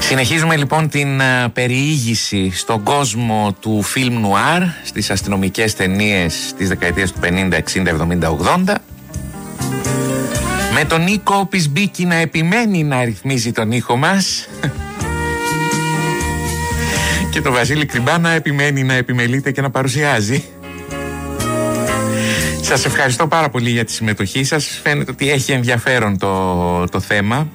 Συνεχίζουμε λοιπόν την περιήγηση στον κόσμο του φιλμ νουάρ, στις αστυνομικές ταινίες της δεκαετίας του 50, 60, 70, 80, με τον Νίκο Πισμπίκη να επιμένει να ρυθμίζει τον ήχο μας και τον Βασίλη Κρυμπά να επιμένει να επιμελείται και να παρουσιάζει. Σας ευχαριστώ πάρα πολύ για τη συμμετοχή σας. Φαίνεται ότι έχει ενδιαφέρον το θέμα.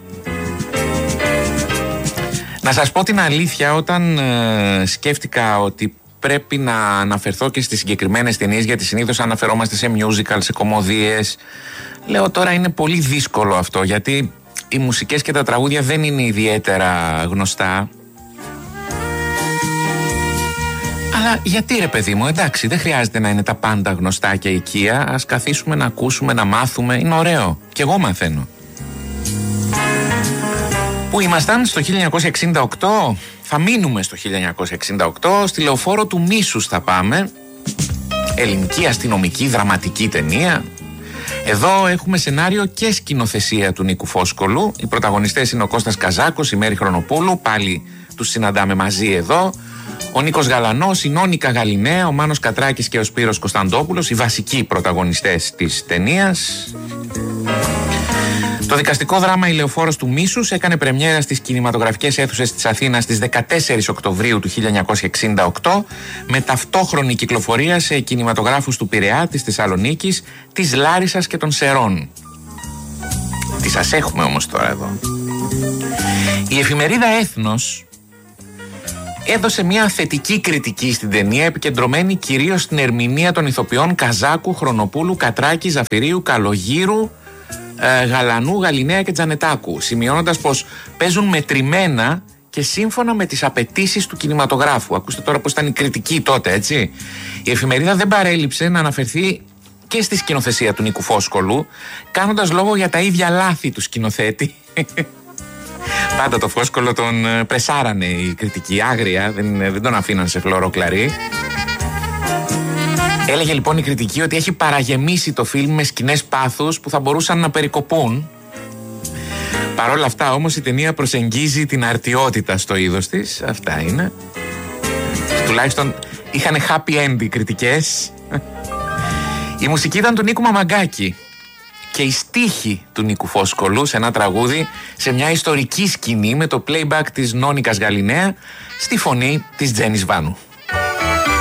Να σας πω την αλήθεια, όταν σκέφτηκα ότι πρέπει να αναφερθώ και στις συγκεκριμένες ταινίες, γιατί συνήθως αναφερόμαστε σε musical, σε κομμωδίες, λέω τώρα είναι πολύ δύσκολο αυτό, γιατί οι μουσικές και τα τραγούδια δεν είναι ιδιαίτερα γνωστά. Αλλά γιατί ρε παιδί μου, εντάξει, δεν χρειάζεται να είναι τα πάντα γνωστά και οικεία. Ας καθίσουμε να ακούσουμε, να μάθουμε, είναι ωραίο. Κι εγώ μαθαίνω. Πού ήμασταν? Στο 1968. Θα μείνουμε στο 1968. Στη Λεωφόρο του Μίσους θα πάμε. Ελληνική αστυνομική δραματική ταινία. Εδώ έχουμε σενάριο και σκηνοθεσία του Νίκου Φόσκολου. Οι πρωταγωνιστές είναι ο Κώστας Καζάκος, η Μέρη Χρονοπούλου. Πάλι τους συναντάμε μαζί εδώ. Ο Νίκος Γαλανός, η Νόνικα Γαλιναία, ο Μάνος Κατράκης και ο Σπύρος Κωνσταντόπουλος, οι βασικοί πρωταγωνιστές της ταινίας. Το δικαστικό δράμα «Η Λεωφόρος του Μίσους» έκανε πρεμιέρα στις κινηματογραφικές αίθουσες της Αθήνας στις 14 Οκτωβρίου του 1968, με ταυτόχρονη κυκλοφορία σε κινηματογράφους του Πειραιά, της Θεσσαλονίκης, της Λάρισσας και των Σερών. Τι σας έχουμε όμως τώρα εδώ. Η εφημερίδα Έθνος έδωσε μια θετική κριτική στην ταινία, επικεντρωμένη κυρίως στην ερμηνεία των ηθοποιών Καζάκου, Χρονοπούλου, Κατράκη, Ζαφυρίου, Καλογύρου, Γαλανού, Γαλιναία και Τζανετάκου, σημειώνοντας πως παίζουν μετρημένα και σύμφωνα με τις απαιτήσεις του κινηματογράφου. Ακούστε τώρα πως ήταν η κριτική τότε, έτσι. Η εφημερίδα δεν παρέλειψε να αναφερθεί και στη σκηνοθεσία του Νίκου Φόσκολου, κάνοντας λόγο για τα ίδια λάθη του σκηνοθέτη. Πάντα το Φόσκολο τον πρεσάρανε η κριτική, άγρια, δεν τον αφήναν σε φλόρο κλαρί. Έλεγε λοιπόν η κριτική ότι έχει παραγεμίσει το φιλμ με σκηνές πάθους που θα μπορούσαν να περικοπούν. Παρ' όλα αυτά όμως η ταινία προσεγγίζει την αρτιότητα στο είδος της. Αυτά είναι. Τουλάχιστον είχαν happy end οι κριτικές. Η μουσική ήταν του Νίκου Μαμαγκάκη και η στίχη του Νίκου Φόσκολου σε ένα τραγούδι, σε μια ιστορική σκηνή με το playback της Νόνικας Γαλιναία στη φωνή της Τζένις Βάνου.